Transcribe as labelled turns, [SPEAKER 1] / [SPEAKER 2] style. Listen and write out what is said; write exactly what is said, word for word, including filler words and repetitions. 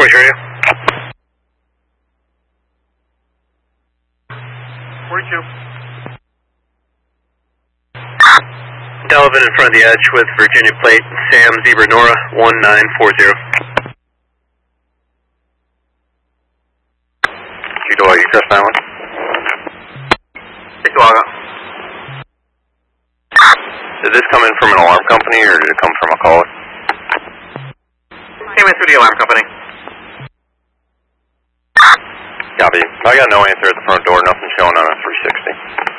[SPEAKER 1] Voice radio.
[SPEAKER 2] forty-two.
[SPEAKER 1] Delavan in front of the edge with Virginia plate, Sam Zebra Nora one nine four zero.
[SPEAKER 3] Chihuahua, you trust that one?
[SPEAKER 2] Chihuahua.
[SPEAKER 3] Did this come in from an alarm company or did it come from a caller?
[SPEAKER 2] Came in through the alarm company.
[SPEAKER 3] Copy. I got no answer at the front door, nothing showing on a three sixty.